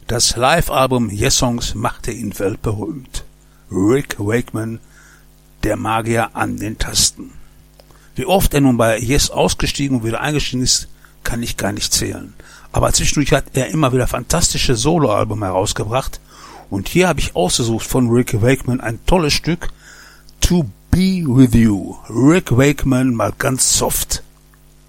Das Live-Album Yes Songs machte ihn weltberühmt. Rick Wakeman, der Magier an den Tasten. Wie oft er nun bei Yes ausgestiegen und wieder eingestiegen ist, kann ich gar nicht zählen. Aber zwischendurch hat er immer wieder fantastische Soloalben herausgebracht. Und hier habe ich ausgesucht von Rick Wakeman ein tolles Stück, To Be With You. Rick Wakeman mal ganz soft.